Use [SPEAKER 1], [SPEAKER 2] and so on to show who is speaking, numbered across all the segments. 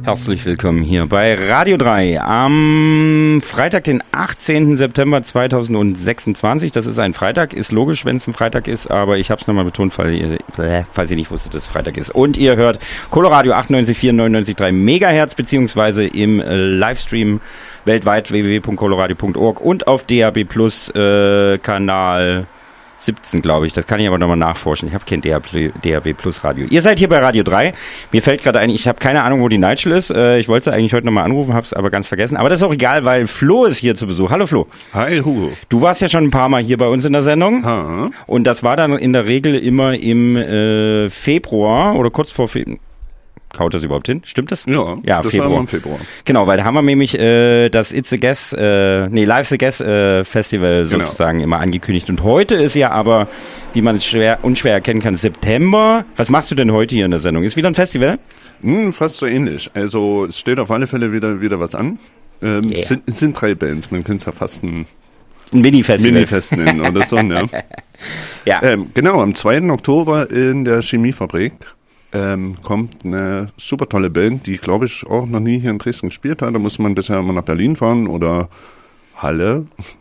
[SPEAKER 1] Herzlich willkommen hier bei Radio 3 am Freitag, den 18. September 2026. Das ist ein Freitag, ist logisch, wenn es ein Freitag ist, aber ich habe es nochmal betont, falls ihr nicht wusstet, dass es Freitag ist. Und ihr hört Coloradio 98,4, 99,3 Megahertz, beziehungsweise im Livestream weltweit www.coloradio.org und auf DAB Plus Kanal 17, glaube ich. Das kann ich aber nochmal nachforschen. Ich habe kein DAB Plus Radio. Ihr seid hier bei Radio 3. Mir fällt gerade ein, ich habe keine Ahnung, wo die Nigel ist. Ich wollte eigentlich heute nochmal anrufen, habe es aber ganz vergessen. Aber das ist auch egal, weil Flo ist hier zu Besuch. Hallo Flo.
[SPEAKER 2] Hi Hugo.
[SPEAKER 1] Du warst ja schon ein paar Mal hier bei uns in der Sendung.
[SPEAKER 2] Ha.
[SPEAKER 1] Und das war dann in der Regel immer im Februar oder kurz vor Februar. Kaut das überhaupt hin? Stimmt das?
[SPEAKER 2] Ja,
[SPEAKER 1] das Februar.
[SPEAKER 2] War im Februar.
[SPEAKER 1] Genau, weil da haben wir nämlich das It's a Guess, Live's a Guess Festival sozusagen immer angekündigt. Und heute ist ja aber, wie man es unschwer erkennen kann, September. Was machst du denn heute hier in der Sendung? Ist wieder ein Festival?
[SPEAKER 2] Fast so ähnlich. Also es steht auf alle Fälle wieder was an. Es sind 3 Bands, man könnte es ja fast ein Mini-Fest nennen oder so, ja.
[SPEAKER 1] Ja.
[SPEAKER 2] Genau, am 2. Oktober in der Chemiefabrik kommt eine super tolle Band, die, glaube ich, auch noch nie hier in Dresden gespielt hat. Da muss man bisher immer nach Berlin fahren oder Halle.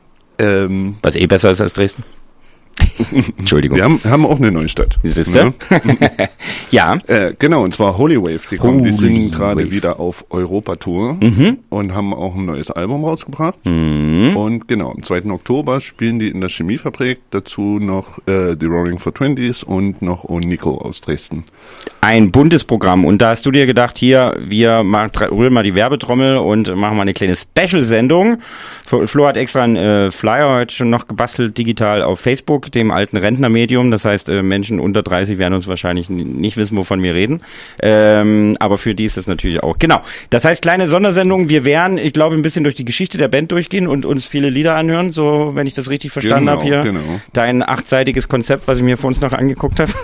[SPEAKER 1] Was besser ist als Dresden? Entschuldigung.
[SPEAKER 2] Wir haben auch eine Neustadt.
[SPEAKER 1] Siehst du? Ja.
[SPEAKER 2] Genau, und zwar Holy Wave. Die sind gerade wieder auf Europa-Tour und haben auch ein neues Album rausgebracht. Und genau, am 2. Oktober spielen die in der Chemiefabrik. Dazu noch die Roaring for Twenties und noch Nico aus Dresden.
[SPEAKER 1] Ein buntes Programm. Und da hast du dir gedacht, hier, wir rühren mal die Werbetrommel und machen mal eine kleine Special-Sendung. Flo hat extra einen Flyer heute schon noch gebastelt, digital auf Facebook, dem alten Rentnermedium. Das heißt, Menschen unter 30 werden uns wahrscheinlich nicht wissen, wovon wir reden. Aber für die ist das natürlich auch. Genau. Das heißt, kleine Sondersendung. Wir werden, ich glaube, ein bisschen durch die Geschichte der Band durchgehen und uns viele Lieder anhören, so, wenn ich das richtig verstanden habe hier. Genau. Dein 8-seitiges Konzept, was ich mir vor uns noch angeguckt habe.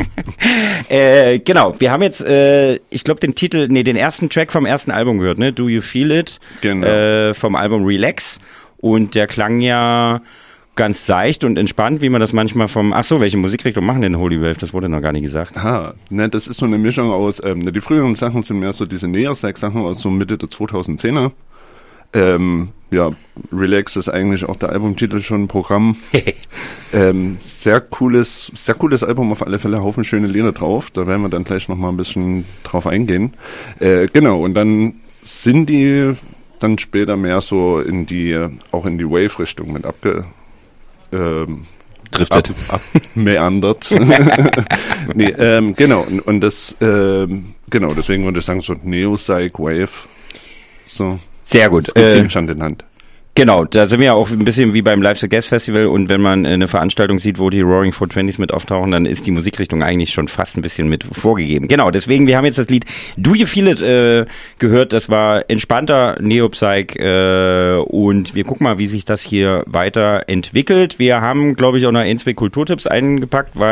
[SPEAKER 1] Genau. Wir haben jetzt, ich glaube, den ersten Track vom ersten Album gehört, ne? Do You Feel It?
[SPEAKER 2] Genau.
[SPEAKER 1] Vom Album Relax. Und der klang ja ganz seicht und entspannt, wie man das manchmal welche Musikrichtung machen denn Holy Wave? Das wurde noch gar nicht gesagt.
[SPEAKER 2] Das ist so eine Mischung aus, die früheren Sachen sind mehr so diese Neosex-Sachen aus so Mitte der 2010er. Relax ist eigentlich auch der Albumtitel schon ein Programm. Sehr cooles Album auf alle Fälle, Haufen schöne Lieder drauf. Da werden wir dann gleich nochmal ein bisschen drauf eingehen. Genau, und dann sind die dann später mehr so in die Wave-Richtung mit
[SPEAKER 1] driftet.
[SPEAKER 2] Abmeandert. Nee, genau. Und das, genau, deswegen würde ich sagen, so Neo-Psych Wave. So.
[SPEAKER 1] Sehr gut.
[SPEAKER 2] Das geht ziemlich Hand in Hand.
[SPEAKER 1] Genau, da sind wir ja auch ein bisschen wie beim Live's a Guest Festival und wenn man eine Veranstaltung sieht, wo die Roaring for Twenties mit auftauchen, dann ist die Musikrichtung eigentlich schon fast ein bisschen mit vorgegeben. Genau, deswegen, wir haben jetzt das Lied Do You Feel It gehört, das war entspannter Neopsych und wir gucken mal, wie sich das hier weiterentwickelt. Wir haben, glaube ich, auch noch 1-2 Kulturtipps eingepackt, weil